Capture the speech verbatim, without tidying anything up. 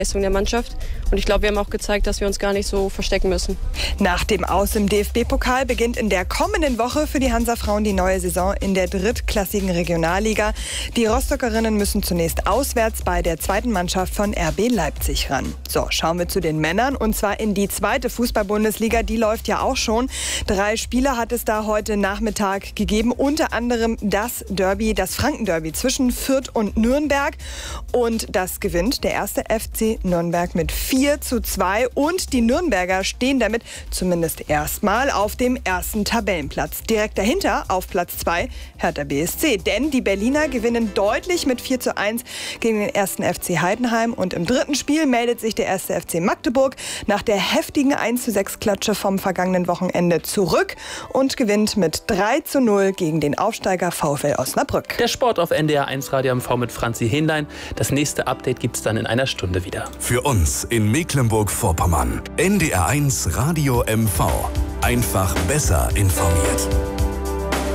Leistung der Mannschaft. Und ich glaube, wir haben auch gezeigt, dass wir uns gar nicht so verstecken müssen. Nach dem Aus im D F B-Pokal beginnt in der kommenden Woche für die Hansa-Frauen die neue Saison in der drittklassigen Regionalliga. Die Rostockerinnen müssen zunächst auswärts bei der zweiten Mannschaft von R B Leipzig ran. So, schauen wir zu den Männern und zwar in die zweite Fußball-Bundesliga. Die läuft ja auch schon. Drei Spiele hat es da heute Nachmittag gegeben. Unter anderem das Derby, das Franken-Derby zwischen Fürth und Nürnberg. Und das gewinnt der erste F C Nürnberg mit vier zu zwei. Und die Nürnberger stehen damit zumindest erstmal auf dem ersten Tabellenplatz. Direkt dahinter auf Platz zwei Hertha B S C. Denn die Berliner gewinnen deutlich mit vier zu eins gegen den ersten F C Heidenheim. Und im dritten Spiel meldet sich der erste F C Magdeburg nach der heftigen eins zu sechs Klatsche vom vergangenen Wochenende zurück und gewinnt mit drei zu null gegen den Aufsteiger VfL Osnabrück. Der Sport auf N D R eins Radio M V mit Franzi Hähnlein. Das nächste Update gibt es dann in einer Stunde wieder. Für uns in Mecklenburg-Vorpommern. N D R eins Radio M V. Einfach besser informiert.